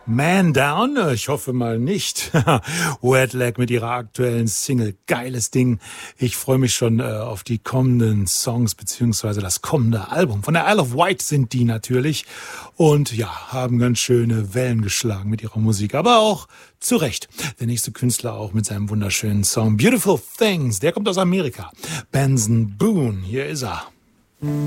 Man Down? Ich hoffe mal nicht. Wet Leg mit ihrer aktuellen Single. Geiles Ding. Ich freue mich schon auf die kommenden Songs beziehungsweise das kommende Album. Von der Isle of Wight sind die natürlich. Und ja, haben ganz schöne Wellen geschlagen mit ihrer Musik. Aber auch zu Recht. Der nächste Künstler auch mit seinem wunderschönen Song Beautiful Things. Der kommt aus Amerika. Benson Boone. Hier ist er.